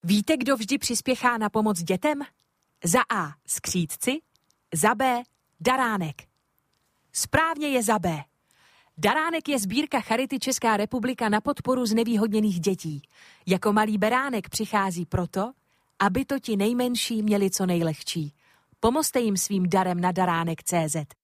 Víte, kdo vždy přispěchá na pomoc dětem? Za A. Skřídci, za B. Daránek. Správně je za B. Daránek je sbírka Charity Česká republika na podporu znevýhodněných dětí. Jako malý beránek přichází proto, aby to ti nejmenší měli co nejlehčí. Pomozte jim svým darem na daránek.cz.